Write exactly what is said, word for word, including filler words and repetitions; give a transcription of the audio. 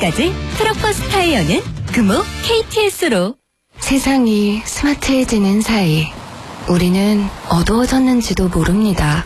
지금까지 트럭버스 타이어는 금호 케이티에스로. 세상이 스마트해지는 사이 우리는 어두워졌는지도 모릅니다.